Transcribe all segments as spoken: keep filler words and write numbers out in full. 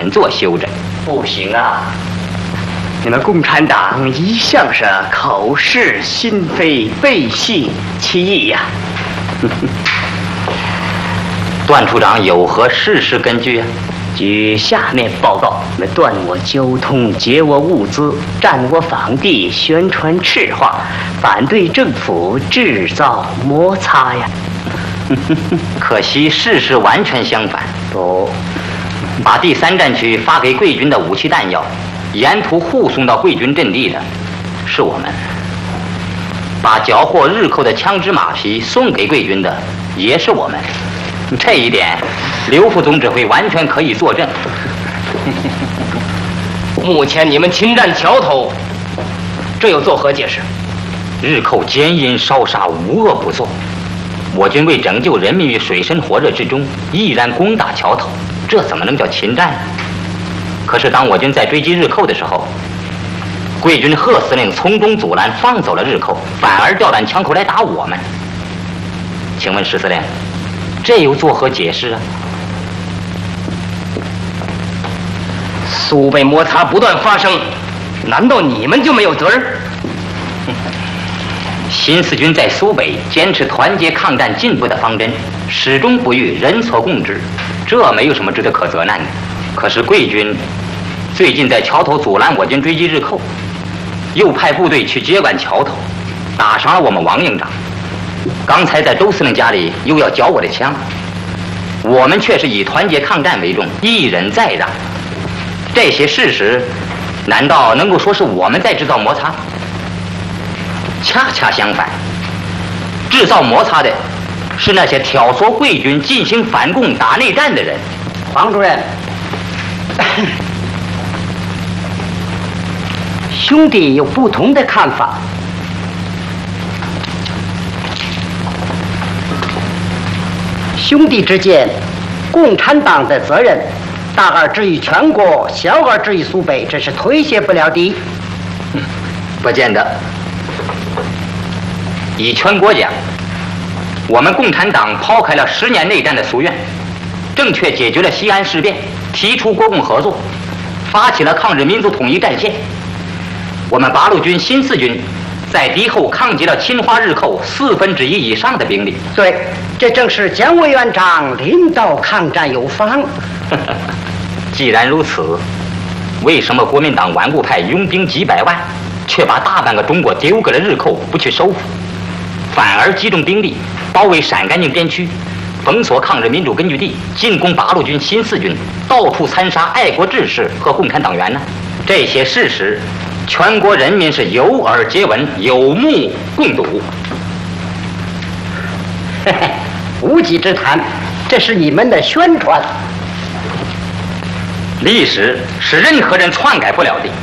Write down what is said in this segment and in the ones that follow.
敢做修正。 不行啊！你们共产党一向是口是心非，背信弃义呀！ 段处长有何事实根据啊？ 据下面报告，那断我交通，劫我物资，占我坊地，宣传赤话，反对政府，制造摩擦呀！ 可惜事实完全相反。 不， 把第三战区发给贵军的武器弹药，沿途护送到贵军阵地的，是我们；把缴获日寇的枪支马匹送给贵军的，也是我们。这一点，刘副总指挥完全可以作证。 目前你们侵占桥头，这又作何解释？ 日寇奸淫烧杀，无恶不作。我军为拯救人民于水深火热之中，毅然攻打桥头，这怎么能叫侵占呢？可是当我军在追击日寇的时候，贵军贺司令从中阻拦，放走了日寇，反而调弹枪口来打我们。请问石司令，这又作何解释啊？ 苏北摩擦不断发生，难道你们就没有责任？ 新四军在苏北坚持团结抗战进步的方针，始终不渝人所共知，这没有什么值得可责难的。可是贵军最近在桥头阻拦我军追击日寇，又派部队去接管桥头，打伤了我们王营长。刚才在周司令家里又要缴我的枪，我们却是以团结抗战为重，一忍再让。这些事实，难道能够说是我们在制造摩擦？恰恰相反，制造摩擦的是那些挑唆贵军进行反共、打内战的人。 黄主任，兄弟有不同的看法。兄弟之间，共产党的责任，大而之于全国，小而之于苏北，这是推卸不了的。 不见得。以全国讲，我们共产党抛开了十年内战的夙愿，正确解决了西安事变，提出国共合作，发起了抗日民族统一战线。我们八路军新四军在敌后抗击了侵华日寇四分之一以上的兵力。 对，这正是蒋委员长领导抗战有方。 既然如此，为什么国民党顽固派拥兵几百万，却把大半个中国丢给了日寇，不去收复，反而集中兵力包围陕甘宁边区，封锁抗日民主根据地，进攻八路军新四军，到处残杀爱国志士和共产党员呢？这些事实，全国人民是有耳皆闻，有目共睹。 嘿嘿，无稽之谈，这是你们的宣传。 历史是任何人篡改不了的。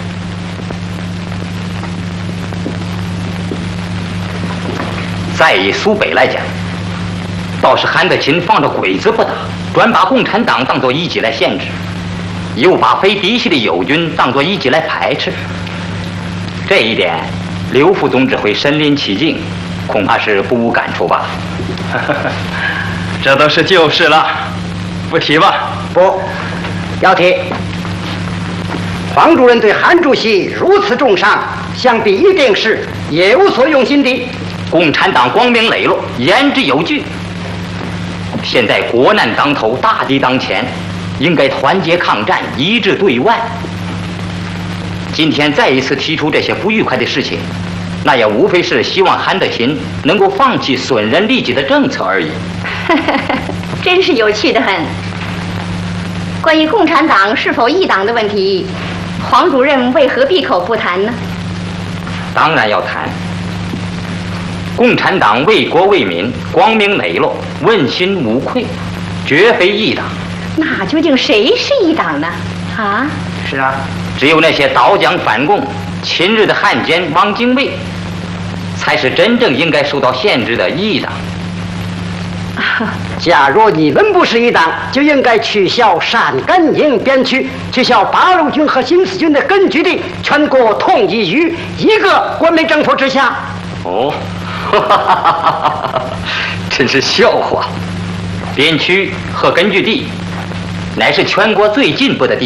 再以苏北来讲，倒是韩德勤放着鬼子不打，专把共产党当作一己来限制，又把非嫡系的友军当作一己来排斥。这一点，刘副总指挥身临其境，恐怕是不无感触吧。 这都是旧事了，不提吧。 不，要提。黄主任对韩主席如此重伤，想必一定是有所用心的。 共产党光明磊落，言之有据。现在国难当头，大敌当前，应该团结抗战，一致对外。今天再一次提出这些不愉快的事情，那也无非是希望韩德勤能够放弃损人利己的政策而已。 真是有趣的很。关于共产党是否一党的问题，黄主任为何闭口不谈呢？ 当然要谈。共产党为国为民，光明磊落，问心无愧，绝非一党。 那究竟谁是一党呢？啊？ 是啊， 只有那些倒蒋反共、亲日的汉奸汪精卫，才是真正应该受到限制的一党。 假若你们不是一党，就应该取消陕甘宁边区，取消八路军和新四军的根据地，全国统一于一个国民政府之下。 哦，哈哈哈哈，真是笑话！边区和根据地乃是全国最进步的地